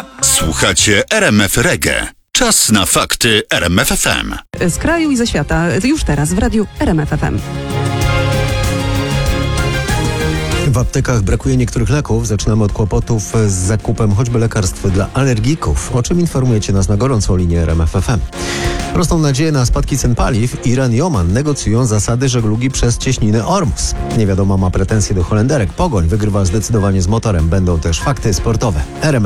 Słuchacie RMF Reggae. Czas na fakty RMF FM. Z kraju i ze świata, już teraz w radiu RMF FM. W aptekach brakuje niektórych leków. Zaczynamy od kłopotów z zakupem choćby lekarstw dla alergików, o czym informujecie nas na gorącą linię RMF FM. Rosną nadzieje na spadki cen paliw. Iran i Oman negocjują zasady żeglugi przez cieśniny Ormus. Niewiadoma ma pretensje do Holenderek. Pogoń wygrywa zdecydowanie z motorem. Będą też fakty sportowe. RMF